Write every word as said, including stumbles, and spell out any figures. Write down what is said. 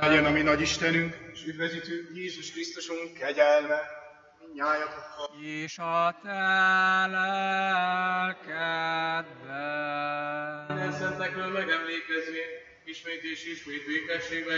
Legyen a mi nagy Istenünk és üdvözítőnk Jézus Krisztusunk kegyelme mindnyájatokkal. És a te lelkedben. Minden szentekről megemlékezvén, ismét és ismét békességben